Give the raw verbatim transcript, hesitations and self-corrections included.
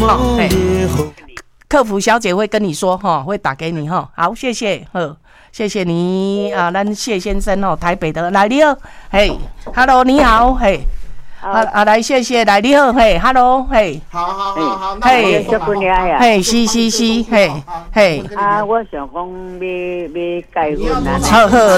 哈，嘿，客服小姐会跟你说哈，会打给你哈。好，谢谢，呵，谢谢你啊，咱谢先生哦，台北的来你好，嘿 ，Hello， 你好，嘿。啊啊！来，谢谢，来你好，嘿 ，Hello， 嘿， 好好好好， 嘿， 这姑娘呀， 嘿，是是是，嘿，嘿， 啊，我想讲要要结婚啊， 好好，